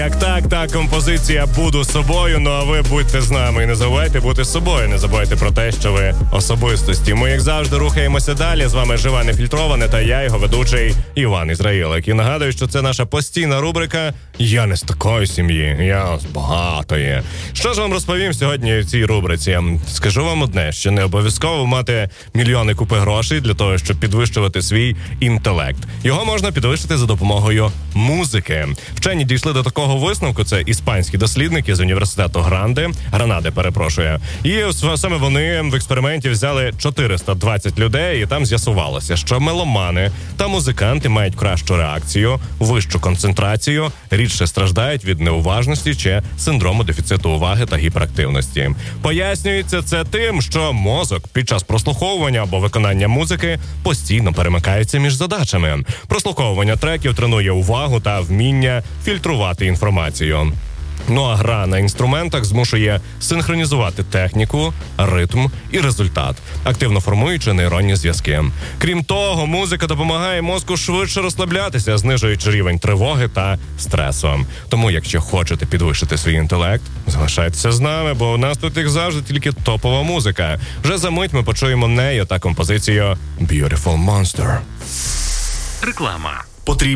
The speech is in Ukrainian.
Так, композиція «Буду собою», ну а ви будьте з нами і не забувайте бути собою, не забувайте про те, що ви особистості. Ми, як завжди, рухаємося далі. З вами «Живе нефільтроване» та я, його ведучий Іван Ізраїлик. І нагадую, що це наша постійна рубрика «Я не з такої сім'ї, я з багатої». Що ж вам розповім сьогодні в цій рубриці? Скажу вам одне, що не обов'язково мати мільйони купи грошей для того, щоб підвищувати свій інтелект. Його можна підвищити за допомогою музики. Вчені дійшли до такого висновку, це іспанські дослідники з університету Гранади, І саме вони в експерименті взяли 420 людей, і там з'ясувалося, що меломани та музиканти мають кращу реакцію, вищу концентрацію, рідше страждають від неуважності чи синдрому дефіциту уваги та гіперактивності. Пояснюється це тим, що мозок під час прослуховування або виконання музики постійно перемикається між задачами. Прослуховування треків тренує увагу та вміння фільтрувати інформацію. Ну а гра на інструментах змушує синхронізувати техніку, ритм і результат, активно формуючи нейронні зв'язки. Крім того, музика допомагає мозку швидше розслаблятися, знижуючи рівень тривоги та стресу. Тому, якщо хочете підвищити свій інтелект, залишайтеся з нами, бо у нас тут, як завжди, тільки топова музика. Вже за мить ми почуємо нею та композицію «Beautiful Monster». Реклама.